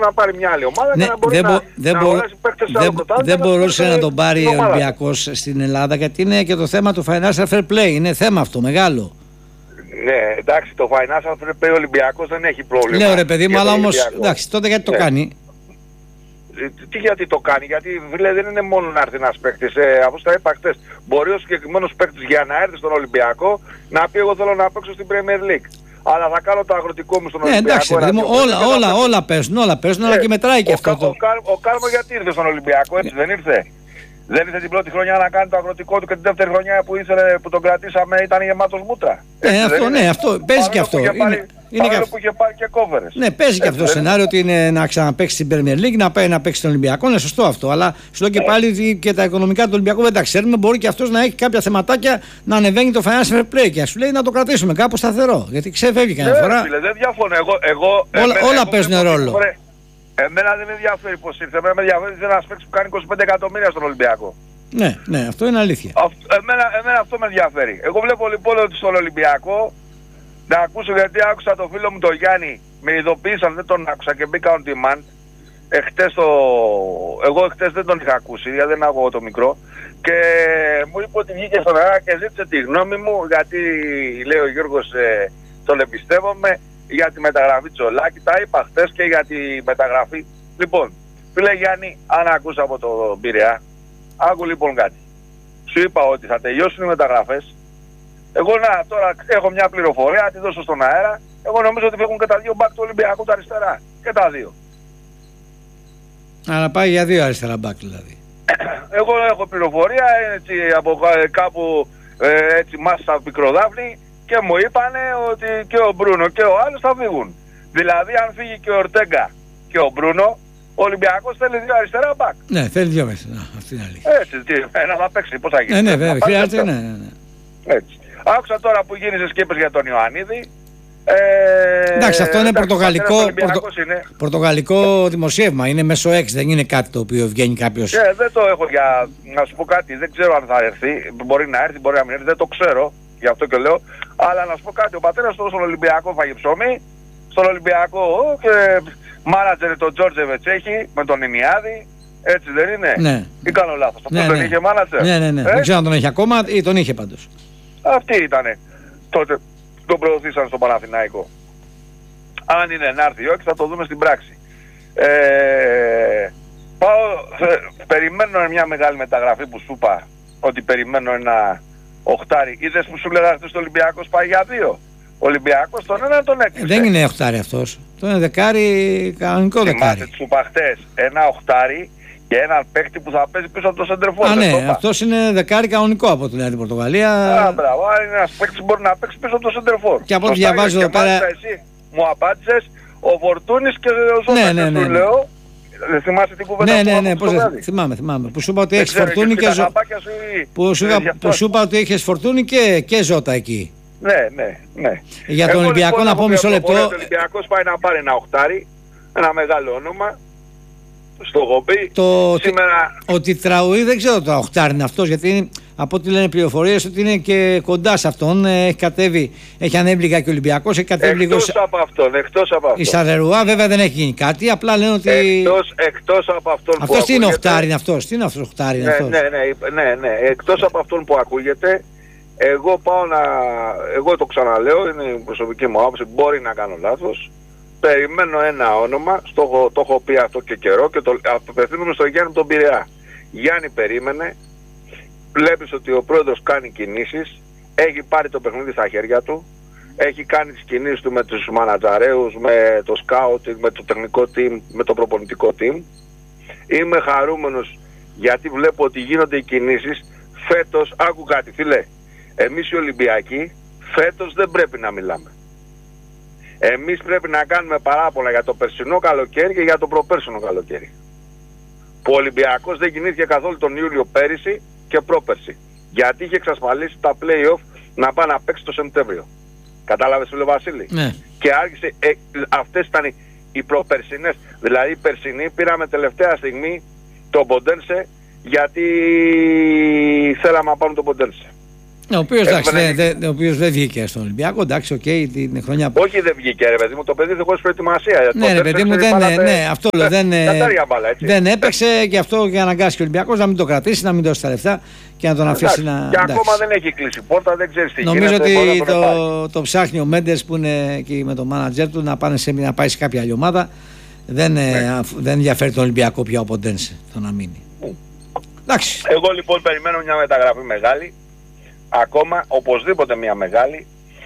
να πάρει μια άλλη ομάδα Ναι, και να μπορεί να αγοράσει παίκτες σε άλλο πρωτάθλημα. Δεν μπορούσε να τον πάρει ο Ολυμπιακός στην Ελλάδα, γιατί είναι και το θέμα του financial fair play. Είναι θέμα αυτό μεγάλο. Ναι, εντάξει, το financial fair play ο Ολυμπιακός δεν έχει πρόβλημα. Λέω ρε παιδί μου, αλλά όμως, εντάξει, τότε γιατί το κάνει. Τι γιατί το κάνει, γιατί φίλε, δεν είναι μόνο να έρθει ένας παίκτης, αφού στα είπα χτες, μπορεί ο συγκεκριμένος παίκτης για να έρθει στον Ολυμπιακό να πει εγώ θέλω να παίξω στην Premier League. Αλλά θα κάνω το αγροτικό μου στον Ολυμπιακό. Εντάξει, παιδί μου, όλα παίζουν, αλλά και μετράει και αυτό. Ο Κάρμο γιατί ήρθε στον Ολυμπιακό, έτσι δεν ήρθε? Δεν ήρθε την πρώτη χρονιά να κάνει το αγροτικό του και την δεύτερη χρονιά που τον κρατήσαμε ήταν γεμάτος μούτρα. Αυτό παίζει και αυτό. Παρόλο που είχε πάρει και κόβερες. Ναι, παίζει και αυτό το σενάριο ότι είναι να ξαναπαίξει στην Premier League, να πάει να παίξει στον Ολυμπιακό. Είναι σωστό αυτό. Αλλά σου λέω και πάλι και τα οικονομικά του Ολυμπιακού δεν τα ξέρουμε. Μπορεί και αυτό να έχει κάποια θεματάκια να ανεβαίνει το financial fair play και σου λέει να το κρατήσουμε κάπου σταθερό. Γιατί ξεφεύγει κανένα φορά. Δεν διαφωνώ. Όλα παίζουν ρόλο. Εμένα δεν με ενδιαφέρει πως ήρθε. Εμένα με ενδιαφέρει ένας παίκτης που κάνει 25 εκατομμύρια στον Ολυμπιακό. Ναι, αυτό είναι αλήθεια. Εμένα αυτό με ενδιαφέρει. Εγώ βλέπω λοιπόν ότι στον Ολυμπιακό, να ακούσω γιατί άκουσα το φίλο μου τον Γιάννη, με ειδοποίησαν, δεν τον άκουσα και μπήκα on demand. Εγώ εχθές δεν τον είχα ακούσει, γιατί δεν άκουγα το μικρό. Και μου είπε ότι βγήκε στον αέρα και ζήτησε τη γνώμη μου, γιατί λέει ο Γιώργος τον εμπιστεύομαι, για τη μεταγραφή Τσολάκη, τα είπα χθες και για τη μεταγραφή. Λοιπόν, φίλε Γιάννη, αν ακούσα από τον Πειραιά, άκου λοιπόν κάτι. Σου είπα ότι θα τελειώσουν οι μεταγραφές. Εγώ τώρα έχω μια πληροφορία, τη δώσω στον αέρα. Εγώ νομίζω ότι φεύγουν και τα δύο μπακ του Ολυμπιακού τα αριστερά. Και τα δύο. Αλλά πάει για δύο αριστερά μπακ δηλαδή. Εγώ έχω πληροφορία έτσι, από κάπου έτσι μάσα πικροδάφνη και μου είπανε ότι και ο Μπρούνο και ο άλλος θα φύγουν. Δηλαδή αν φύγει και ο Ορτέγκα και ο Μπρούνο, ο Ολυμπιακός θέλει δύο αριστερά μπακ. Ναι, θέλει δύο μέσα. Αυτή είναι αλήθεια. Έτσι, ένα θα παίξει, πώς θα γίνει. Ναι, βέβαια, χρειάζεται, ναι. Έτσι. Άκουσα τώρα που γύρισες και είπες για τον Ιωαννίδη. Εντάξει, αυτό είναι πορτογαλικό δημοσίευμα. Είναι μέσω X, δεν είναι κάτι το οποίο βγαίνει κάποιος. Δεν το έχω για να σου πω κάτι. Δεν ξέρω αν θα έρθει. Μπορεί να έρθει, μπορεί να μην έρθει. Δεν το ξέρω. Γι' αυτό και λέω. Αλλά να σου πω κάτι. Ο πατέρας του στον Ολυμπιακό φάγει ψωμί. Στον Ολυμπιακό και μάνατζερ τον Τζόρτζεβετς έχει με τον Ινιάδη. Έτσι δεν είναι? Ναι. Ή κάνω λάθος? Αυτό δεν είχε μάνατζερ? Ναι. Δεν ξέρω αν τον έχει ακόμα ή τον είχε πάντως. Αυτοί ήτανε. Τότε τον προωθήσαν στον Παναθηναϊκό. Αν είναι να έρθει ή όχι θα το δούμε στην πράξη. Περιμένω μια μεγάλη μεταγραφή που σου είπα ότι περιμένω ένα οχτάρι. Είδες που σου λέγα ότι ο Ολυμπιακός πάει για δύο. Ο Ολυμπιακός τον ένα τον έκλεισε. Δεν είναι οχτάρι αυτός. Το είναι δεκάρι, κανονικό δεκάρι. Θυμάστε τους παχτές. Ένα οχτάρι και έναν παίκτη που θα παίζει πίσω από το σεντερφόρ. Ναι, αυτός είναι δεκάρι κανονικό από τη Νέα Πορτογαλία. Μπράβο, είναι ένας παίκτης που μπορεί να παίξει πίσω από το σεντερφόρ. Και από ό,τι διαβάζω εδώ πέρα. Εσύ μου απάντησες, ο Φορτούνης και ο Ζώντας. Ναι. Του λέω, θυμάσαι την κουβέντα ναι, θυμάμαι. Που σου είπα ότι έχεις Φορτούνη και Ζώτα. Που σου είπα ότι έχεις Φορτούνη και Ζώτα εκεί. Ναι. Για τον Ολυμπιακό να πω μισό λεπτό. Ο Ολυμπιακός πάει να πάρει ένα οχτάρι, ένα μεγάλο όνομα. Στο γομπί. Σήμερα... Ο Τιτραουή δεν ξέρω το οχτάρι είναι αυτός, γιατί από ό,τι λένε πληροφορίες ότι είναι και κοντά σε αυτόν. Έχει κατέβει, έχει ανέβει λίγα και ο Ολυμπιακός. Εκτός από αυτόν. Η Σαρερουά βέβαια δεν έχει γίνει κάτι. Απλά λένε ότι. Εκτός από αυτόν. Αυτός τι είναι οχτάρι είναι αυτός. Τι είναι αυτός οχτάρι είναι αυτός. Ναι. Εκτός από αυτόν που ακούγεται, εγώ το ξαναλέω, είναι η προσωπική μου άποψη, μπορεί να κάνω λάθος. Περιμένω ένα όνομα, το έχω πει αυτό και καιρό και το απευθύνομαι στον Γιάννη τον Πειραιά. Γιάννη, περίμενε, βλέπεις ότι ο πρόεδρος κάνει κινήσεις, έχει πάρει το παιχνίδι στα χέρια του, έχει κάνει τις κινήσεις του με τους μανατζαρέους, με το σκάουτινγκ, με το τεχνικό team, με το προπονητικό team. Είμαι χαρούμενος γιατί βλέπω ότι γίνονται οι κινήσεις. Φέτος, άκου κάτι φίλε, εμείς οι Ολυμπιακοί φέτος δεν πρέπει να μιλάμε. Εμείς πρέπει να κάνουμε παράπονα για το περσινό καλοκαίρι και για το προπέρσινο καλοκαίρι. Που ο Ολυμπιακός δεν κινήθηκε καθόλου τον Ιούλιο πέρυσι και πρόπερσι. Γιατί είχε εξασφαλίσει τα play-off να πάει να παίξει το Σεπτέμβριο. Κατάλαβες φίλε Βασίλη? Ναι. Και άρχισε, αυτές ήταν οι προπερσινές. Δηλαδή οι περσινοί πήραμε τελευταία στιγμή τον Ποντένσε γιατί θέλαμε να πάρουν τον Ποντένσε. Ναι, ο οποίος δεν βγήκε στον Ολυμπιακό, εντάξει, οκ, την χρονιά που. Όχι, δεν βγήκε, ρε παιδί μου, το παιδί δεν χωρίς προετοιμασία. Ναι, ρε παιδί μου, αυτό λέω. Δεν έπαιξε και αυτό και αναγκάστηκε ο Ολυμπιακός να μην το κρατήσει, να μην δώσει τα λεφτά και να τον αφήσει να. Και ακόμα δεν έχει κλείσει πόρτα, δεν ξέρει τι νομίζω ότι το ψάχνει ο Μέντες που είναι εκεί με το μάνατζερ του να πάει σε κάποια άλλη ομάδα. Δεν ενδιαφέρει τον Ολυμπιακό πια ο Ποντένσε το να μείνει. Εντάξει. Εγώ λοιπόν περιμένω μια μεταγραφή μεγάλη. Ακόμα, οπωσδήποτε μια μεγάλη.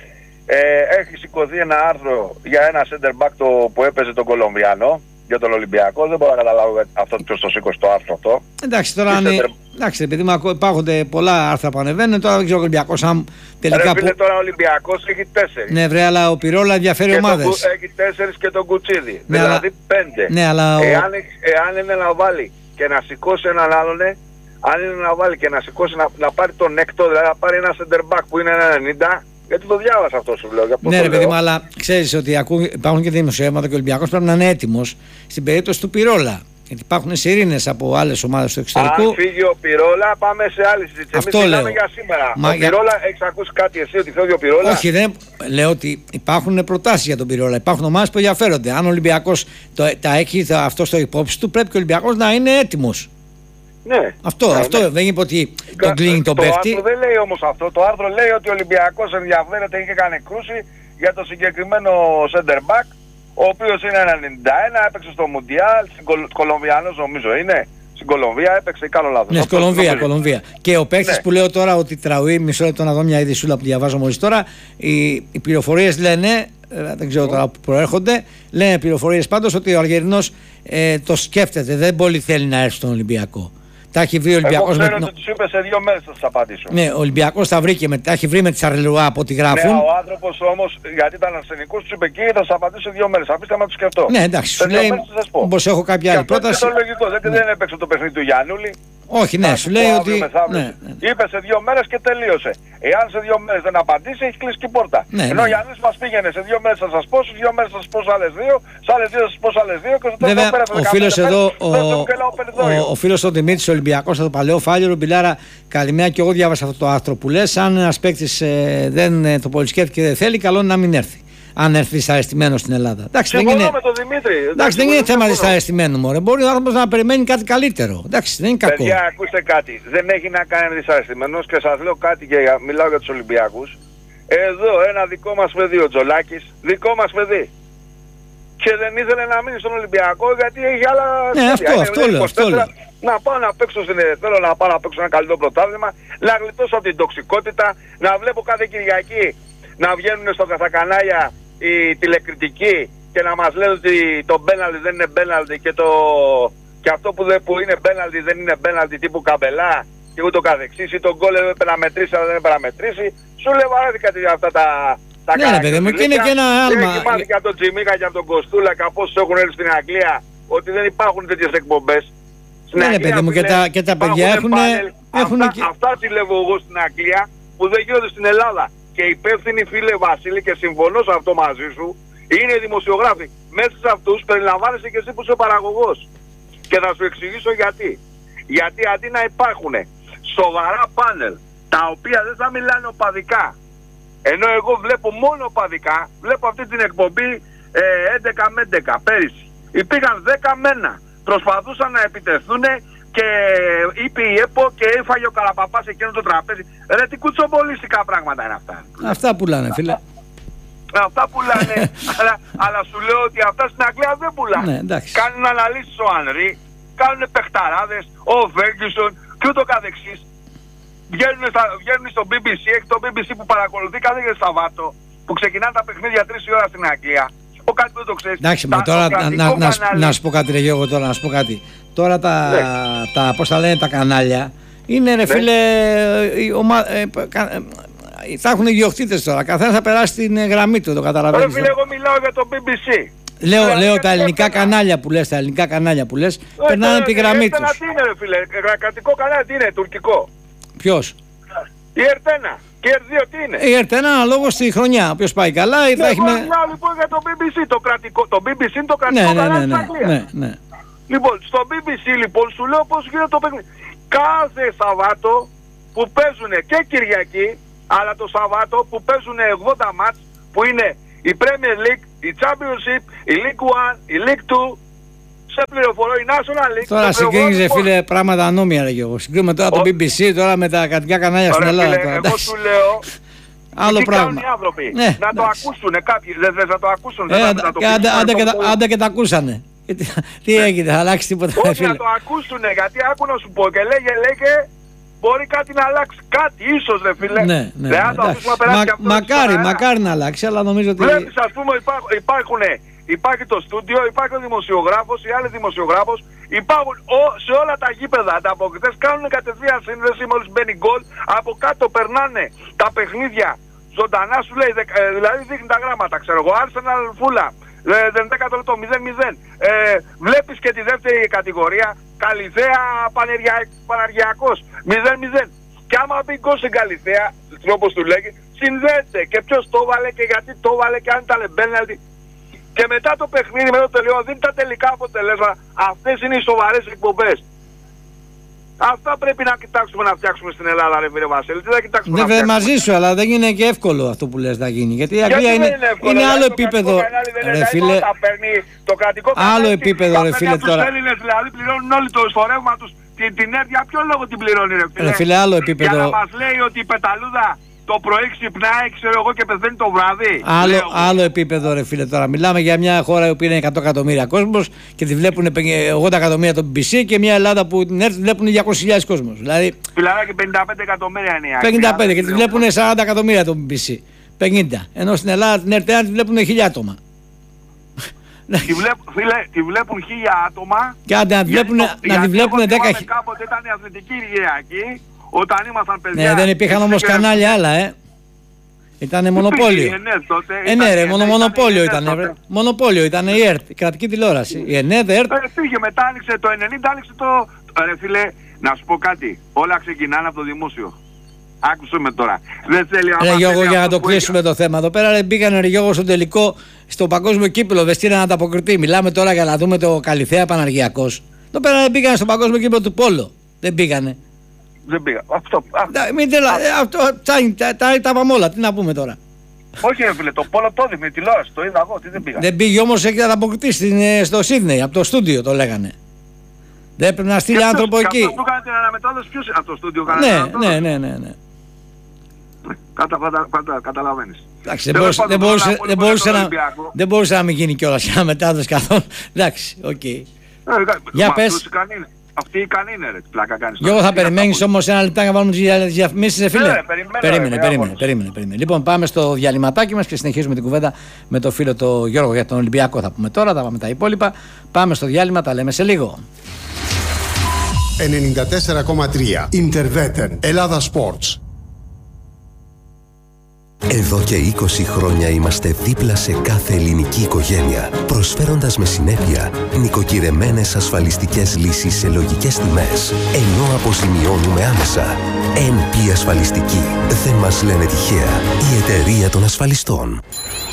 Έχει σηκωθεί ένα άρθρο για ένα center back που έπαιζε τον Κολομβιανό για τον Ολυμπιακό. Δεν μπορώ να καταλάβω αυτό ποιος το σήκωσε το άρθρο αυτό. Εντάξει, τώρα εντάξει, επειδή υπάρχουν πολλά άρθρα που ανεβαίνουν, τώρα δεν ξέρω ο Ολυμπιακός αν τελικά. Ρε φίλε, τώρα ο Ολυμπιακός έχει 4. Ναι, βρε, αλλά ο Πυρόλα ενδιαφέρει ομάδες. Έχει 4 και τον Κουτσίδη. Ναι, δηλαδή 5. Ναι, αλλά εάν είναι να βάλει και να σηκώσει έναν άλλον, αν είναι να βάλει και να σηκώσει να πάρει τον έκτο, δηλαδή να πάρει ένα center back που είναι ένα 90. Γιατί το διάβασα αυτό σου λέω. Ναι, ρε παιδί μου, αλλά ξέρεις ότι υπάρχουν και δημοσιεύματα και ο Ολυμπιακός πρέπει να είναι έτοιμος στην περίπτωση του Πυρόλα. Γιατί υπάρχουν σιρήνες από άλλες ομάδες του εξωτερικού. Αν φύγει ο Πυρόλα, πάμε σε άλλη συζήτηση. Αυτό εμείς λέω. μιλάμε για σήμερα. Ο Πυρόλα, έχεις ακούσει κάτι εσύ ότι φεύγει ο Πυρόλα? Όχι, δεν λέω ότι υπάρχουν προτάσεις για τον Πυρόλα. Υπάρχουν ομάδες που ενδιαφέρονται. Αν ο Ολυμπιακός τα έχει αυτό στο υπόψη του, πρέπει και ο Ολυμπιακός να είναι έτοιμος. Ναι. Αυτό δεν είπε ότι τον κλείνει τον παίχτη. Το άρθρο δεν λέει όμως αυτό. Το άρθρο λέει ότι ο Ολυμπιακός ενδιαφέρεται και έκανε κρούση για το συγκεκριμένο center back, ο οποίος είναι ένα 91, έπαιξε στο Μουντιάλ, Κολομβιανός νομίζω είναι. Στην Κολομβία έπαιξε, κάνω λάθος. Ναι, στην Κολομβία. Και ο παίκτης που λέω τώρα ότι Τραουί, μισό λεπτό να δω μια ειδησούλα που διαβάζω μόλις τώρα, οι πληροφορίες λένε, δεν ξέρω τώρα που προέρχονται, λένε πληροφορίες πάντως ότι ο Αργερινός το σκέφτεται, δεν πολύ θέλει να έρθει στον Ολυμπιακό. Τα έχει βρει ο Ολυμπιακός. Εγώ ξέρω ότι τους είπε σε 2 μέρες θα σας απαντήσω. Ναι, ο Ολυμπιακός τα βρήκε, τα έχει βρει με τη Σαρλουά από ό,τι γράφουν. Ναι, ο άνθρωπος όμως, γιατί ήταν αρσενικός, τους είπε εκεί θα σας απαντήσω 2 μέρες. Αφήστε με να το σκεφτώ. Ναι, εντάξει, σου λέει, όπως έχω κάποια άλλη πρόταση. Αυτό είναι το λογικό, δεν έπαιξε το παιχνίδι του Γιάννουλη. Όχι, ναι, σου λέει ότι. Είπε σε 2 μέρες και τελείωσε. Εάν σε 2 μέρες δεν απαντήσει, έχει κλείσει και η πόρτα. Ενώ ο Γιάννης μας πήγαινε σε 2 μέρες θα σας πω, σε 2 μέρες θα σας πω σε άλλες 2, σε άλλες 2 θα σας πω σε άλλες 2 και στο τέλος πέρα ο φίλος εδώ, ο φίλος ο Δημήτρης Ολυμπιακός από το παλαιό Φάλιρο, Μπιλάρα, καλημέρα, και εγώ διάβασα αυτό το άρθρο που λες. Αν ένας παίκτης δεν το πολυσκέφτηκε και δεν θέλει, καλό είναι να μην έρθει. Αν έρθει δυσαρεστημένο στην Ελλάδα. Εντάξει, δεν είναι, με τον Δημήτρη. εντάξει, δεν είναι θέμα δυσαρεστημένου, μωρέ. Μπορεί ο άνθρωπος να περιμένει κάτι καλύτερο. Εντάξει, δεν είναι κακό. Παιδιά, ακούστε κάτι. Δεν έχει να κάνει δυσαρεστημένος και σας λέω κάτι και μιλάω για τους Ολυμπιακούς. Εδώ ένα δικό μας παιδί, ο Τζολάκης, δικό μας παιδί. Και δεν ήθελε να μείνει στον Ολυμπιακό γιατί έχει άλλα. Ναι, αυτό λέω. Να πάω να παίξω θέλω να πάω να παίξω ένα καλύτερο πρωτάθλημα, να γλιτώσω από την τοξικότητα, να βλέπω κάθε Κυριακή να βγαίνουν στα κανάλια οι τηλεκριτικοί και να μας λένε ότι το μπέναλτι δεν είναι μπέναλτι και αυτό που είναι μπέναλτι δεν είναι μπέναλτι τύπου Καμπελά και ούτω καθεξής, ή τον γκολ έπρεπε να μετρήσει αλλά δεν έπρεπε να μετρήσει. Σου λέω βαρέθηκα αυτά τα ναι, παιδί μου, και είναι και ένα άλμα. Έχει μάθει και από τον Τζιμίκα και από τον Κοστούλα και από όσους έχουν έρθει στην Αγγλία ότι δεν υπάρχουν τέτοιες εκπομπές. Ναι, παιδί μου, και τα παιδιά έχουν αυτά ζηλεύω εγώ στην Αγγλία που δεν γίνονται στην Ελλάδα. Και υπεύθυνοι, φίλε Βασίλη, και συμφωνώ σε αυτό μαζί σου, είναι οι δημοσιογράφοι. Μέσα σε αυτούς περιλαμβάνεσαι και εσύ που είσαι παραγωγός. Και θα σου εξηγήσω γιατί. Γιατί αντί να υπάρχουν σοβαρά πάνελ, τα οποία δεν θα μιλάνε οπαδικά, ενώ εγώ βλέπω μόνο οπαδικά, βλέπω αυτή την εκπομπή 11 με 11 πέρυσι. Υπήρχαν 10 μένα. Προσπαθούσαν να επιτεθούν και είπε η ΕΠΟ και έφαγε ο Καραπαπάς εκείνο το τραπέζι. Ρε, τι κουτσομπολίστικα πράγματα είναι αυτά. Αυτά πουλάνε, φίλε. Αυτά πουλάνε, αλλά σου λέω ότι αυτά στην Αγγλία δεν πουλάνε. Ναι, κάνουν αναλύσεις ο Ανρί, κάνουν παιχταράδες, ο Φέργκισον και ούτω καθεξής. Βγαίνουν στο BBC, έχει το BBC που παρακολουθεί κάθε Σαββάτο, που ξεκινάνε τα παιχνίδια 3 η ώρα στην Αγγλία. Πω κάτι που δεν το ξέρεις. Εντάξει, τώρα να σου πω κάτι, ρε Γιώργο, τώρα να σου πω κάτι. Τώρα πώς τα λένε τα κανάλια, είναι ρε φίλε, θα έχουν ιδιοκτήτες τώρα, καθένας θα περάσει την γραμμή του, το καταλαβαίνεις. Ρε φίλε, εγώ μιλάω για το BBC. Λέω τα ελληνικά κανάλια που λες, περνάνε τη γραμμή τους. Η Ερτένα τι είναι ρε φίλε, κρατικό κανάλι τι είναι, τουρκικό. Ποιος? Η Ερτένα. Και η R2 τι είναι? Η Ερτένα αναλόγως στη χρονιά, όποιος πάει καλά θα έχει... Μιλάω λοιπόν για το BBC, το BBC είναι το κρατικό κανάλι της Αγγλίας. Ναι. Λοιπόν, στο BBC λοιπόν σου λέω πώς γίνεται το παιχνίδι. Κάθε Σαββάτο που παίζουν και Κυριακή Αλλά το Σαββάτο που παίζουν 80 μάτς, που είναι η Premier League, η Championship, η League 1, η League 2, σε πληροφορώ η National League. Τώρα συγκρίνεις, φίλε, πράγματα ανώμια, ρε Γιώργο. Συγκρίνουμε τώρα το BBC, τώρα με τα κρατικά κανάλια στην Ελλάδα. Φίλε, εγώ σου λέω. Άλλο πράγμα. Κάνουν οι άνθρωποι. Ναι, να το ακούσουν κάποιοι. Δεν να το ακούσουν. Άντε και τα ακούσανε. Τι έγινε, θα αλλάξει τίποτα? Όχι, να το ακούσουν, γιατί άκου να σου πω και λέγε μπορεί κάτι να αλλάξει. Κάτι ίσως, ρε φίλε. Ναι. Μακάρι να αλλάξει, αλλά νομίζω ότι... Βλέπεις, ας πούμε, υπάρχει το στούντιο, υπάρχει ο δημοσιογράφος, οι άλλοι δημοσιογράφος, υπάρχουν σε όλα τα γήπεδα ανταποκριτές, κάνουν κατευθείαν σύνδεση μόλις μπαίνει γκολ, από κάτω περνάνε τα παιχνίδια ζωντανά, σου λέει, δηλαδή δείχνει τα γράμματα, ξέρω εγώ, Arsenal Fulham, 10 λεπτό, 0-0. Βλέπεις και τη δεύτερη κατηγορία, Καλυθέα Παναργιακός, 0-0. Και άμα μπει γκολ στην Καλυθέα, όπως του λέγει, συνδέεται και ποιος το βάλε και γιατί το βάλε και αν ήταν πέναλτι. Και μετά το παιχνίδι, με το τελειώμα, δίνει τα τελικά αποτελέσματα. Αυτές είναι οι σοβαρές εκπομπές. Αυτά πρέπει να κοιτάξουμε να φτιάξουμε στην Ελλάδα, ρε φίλε Βασίλη. Τι θα κοιτάξουμε? Ναι, μαζί σου, αλλά δεν είναι και εύκολο αυτό που λες να γίνει. Γιατί η Αγγλία είναι άλλο επίπεδο. Ρε φίλε, το κρατικό άλλο επίπεδο, ρε φίλε τώρα. Τους Έλληνες δηλαδή πληρώνουν όλοι το εισφορεύμα τους. Την ΕΡΤ για ποιο λόγο την πληρώνει, ρε φίλε? Ρε φίλε, άλλο επίπεδο. Για να μας λέει ότι η πεταλούδα το πρωί ξυπνάει, ξέρω εγώ, και πεθαίνει το βράδυ. Άλλο επίπεδο, ρε φίλε, τώρα. Μιλάμε για μια χώρα που είναι 100 εκατομμύρια κόσμος και τη βλέπουν 80 εκατομμύρια το BBC, και μια Ελλάδα που την ΕΡΤ βλέπουν 200.000 κόσμος. Δηλαδή, και 55 εκατομμύρια είναι η 55 και τη βλέπουν 40 εκατομμύρια το BBC. 50. Ενώ στην Ελλάδα την ΕΡΤ τη βλέπουν 1.000 άτομα. Τη βλέπουν 1.000 άτομα. Και να τη βλέπουν 10.000. Κάποτε ήταν η Αθλητική Κυριακή. Όταν ήμασταν παιδιά. Ναι, δεν υπήρχαν όμως κανάλια άλλα, Ήτανε μονοπόλιο. Ναι, ρε, μονοπόλιο ήταν. Μονοπόλιο ήταν η ΕΡΤ, η κρατική τηλεόραση. Η ΕΝΕΔ, ΕΡΤ. Πήγε μετά, άνοιξε το 90, άνοιξε το. Ρε φίλε, να σου πω κάτι. Όλα ξεκινάνε από το δημόσιο. Άκουσε με τώρα. Δεν θέλει Ρε Γιώργο, για να το κλείσουμε το θέμα εδώ πέρα, μπήκανε, ρε Γιώργο, στο τελικό στο παγκόσμιο κύπελλο. Δεν στείλανε ανταποκριτή. Μιλάμε τώρα για να δούμε το Καλυθέα Παναργιακός. Εδώ πέρα μπήκανε στο παγκόσμιο κύπελλο του Πόλο. Δεν πήγανε. Δεν πήγα. Τα είπαμε όλα. Τι να πούμε τώρα? Όχι, ρε φίλε, το Πόλο το έδειχνε, τηλεόραση, το είδα εγώ, τι δεν πήγα. Δεν πήγε όμως, έχει ανταποκριτή στο Σίδνεϊ, από το στούντιο το λέγανε. Δεν έπρεπε να στείλει άνθρωπο εκεί. Αυτό που έκανε την αναμετάδοση, ποιος από το στούντιο έκανε την αναμετάδοση? Ναι. Καταλαβαίνεις. Εντάξει, δεν μπορούσε να μην γίνει κιόλας η αναμετάδοση καθόλου. Εντάξει, οκ. Για πες. Αυτή η ικανή είναι, ρε, πλάκα κάνεις. Γιώργο, θα περιμένεις όμως ένα λεπτά να βάλουμε τις διαφημίσεις, φίλε? Περίμενε. Λοιπόν, πάμε στο διαλυματάκι μας και συνεχίζουμε την κουβέντα με το φίλο το Γιώργο για τον Ολυμπιακό. Θα πούμε τώρα, θα πάμε τα υπόλοιπα. Πάμε στο διάλειμμα, τα λέμε σε λίγο. 94,3 Intervetten Ελλάδα Sports. Εδώ και 20 χρόνια είμαστε δίπλα σε κάθε ελληνική οικογένεια, προσφέροντας με συνέπεια νοικοκυρεμένες ασφαλιστικές λύσεις σε λογικές τιμές, ενώ αποζημιώνουμε άμεσα. NP Ασφαλιστική. Δεν μας λένε τυχαία. Η εταιρεία των ασφαλιστών.